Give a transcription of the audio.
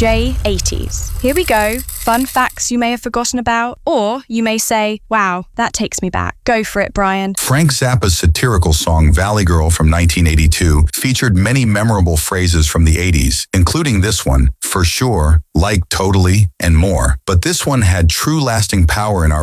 J80s. Here we go. Fun facts you may have forgotten about, or you may say, wow, that takes me back. Go for it, Brian. Frank Zappa's satirical song Valley Girl from 1982 featured many memorable phrases from the 80s, including this one, for sure, like, totally, and more. But this one had true lasting power in our